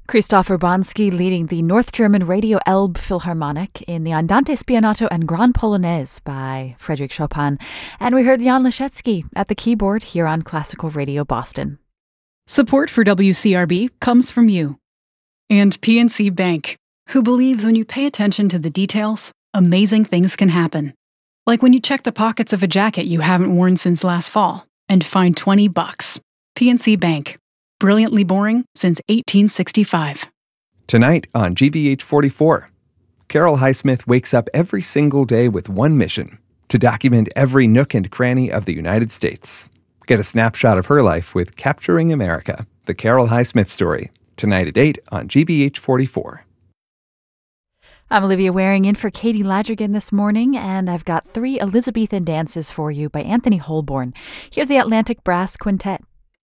Christoph Urbanski leading the North German Radio Elbe Philharmonic in the Andante Spianato and Grand Polonaise by Frédéric Chopin. And we heard Jan Leschetski at the keyboard here on Classical Radio Boston. Support for WCRB comes from you. And PNC Bank, who believes when you pay attention to the details, amazing things can happen. Like when you check the pockets of a jacket you haven't worn since last fall and find $20. PNC Bank. Brilliantly boring since 1865. Tonight on GBH 44, Carol Highsmith wakes up every single day with one mission: to document every nook and cranny of the United States. Get a snapshot of her life with Capturing America, the Carol Highsmith story, tonight at 8 on GBH 44. I'm Olivia Waring in for Katie Ladrigan this morning, and I've got 3 Elizabethan dances for you by Anthony Holborn. Here's the Atlantic Brass Quintet.